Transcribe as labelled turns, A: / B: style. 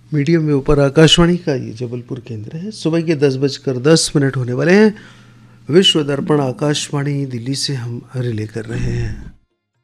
A: Medium में ऊपर आकाशवाणी का ये जबलपुर केंद्र है। सुबह के 10:10 होने वाले हैं। विश्व दर्पण आकाशवाणी दिल्ली से हम रिले कर रहे हैं।